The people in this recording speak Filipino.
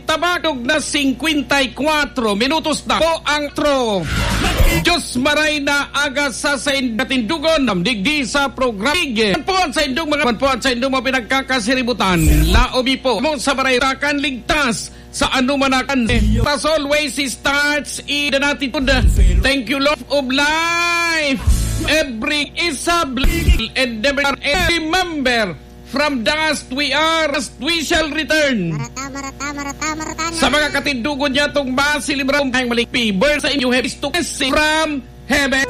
tabagog na 54 minutos na po ang tro. Diyos maray na aga sa indatindugon ng digdi sa program. Manpuan sa indong mga pinagkakasiributan. Laobi po mo sa maray rakan ligtas sa anumanakan. As always, starts in the attitude. Thank you, Lord of life. Every isa and never remember, from dust we are, dust we shall return. Marata. Sa mga katindugon niya itong masilibram ang malikpi. Birds sa inyo have to from heaven.